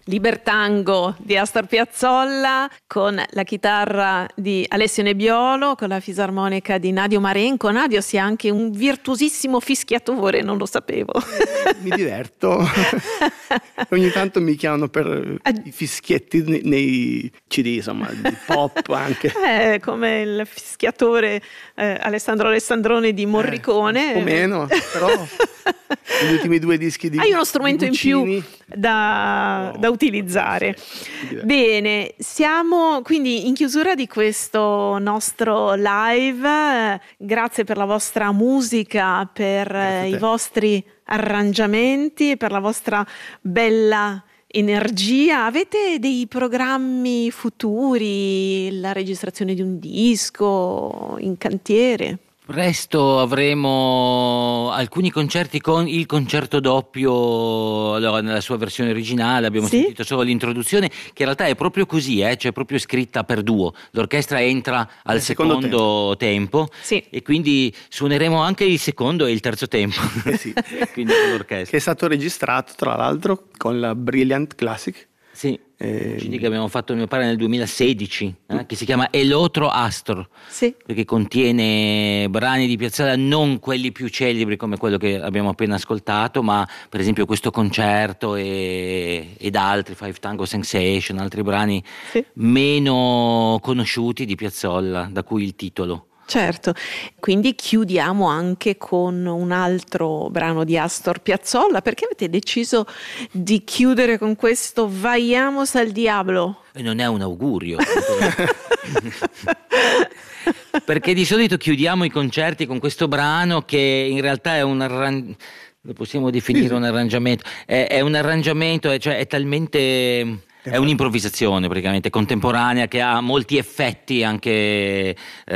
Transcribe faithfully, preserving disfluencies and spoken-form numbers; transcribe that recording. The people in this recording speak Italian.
Libertango di Astor Piazzolla, con la chitarra di Alessio Nebbiolo, con la fisarmonica di Nadio Marenco. Nadio sia anche un virtuosissimo fischiatore, non lo sapevo. Mi diverto. Ogni tanto mi chiamano per i fischietti nei, nei C D, insomma, di pop anche. Eh, come il fischiatore eh, Alessandro Alessandrone di Morricone. Eh, o meno, però gli ultimi due dischi di hai uno strumento in più da, no, da utilizzare. Bene, siamo quindi in chiusura di questo nostro live. Grazie per la vostra musica, per i vostri arrangiamenti, per la vostra bella energia. Avete dei programmi futuri, la registrazione di un disco in cantiere? Presto avremo alcuni concerti con il concerto doppio, allora, nella sua versione originale. Abbiamo sì? sentito solo l'introduzione, che in realtà è proprio così, eh? Cioè proprio scritta per duo. L'orchestra entra al secondo, secondo tempo, tempo sì. e quindi suoneremo anche il secondo e il terzo tempo. Eh sì. Quindi con l'orchestra. Che è stato registrato tra l'altro con la Brilliant Classic. Sì, un C D che abbiamo fatto, mi pare, nel duemilasedici, eh, che si chiama El Otro Astor, sì. perché contiene brani di Piazzolla, non quelli più celebri come quello che abbiamo appena ascoltato, ma per esempio questo concerto e, ed altri, Five Tango Sensation, altri brani sì. meno conosciuti di Piazzolla, da cui il titolo. Certo, quindi chiudiamo anche con un altro brano di Astor Piazzolla. Perché avete deciso di chiudere con questo Vayamos al Diablo? E non è un augurio. Perché di solito chiudiamo i concerti con questo brano, che in realtà è un arrangiamento, lo possiamo definire un arrangiamento, è, è un arrangiamento, è, cioè è talmente... È un'improvvisazione praticamente contemporanea che ha molti effetti anche eh,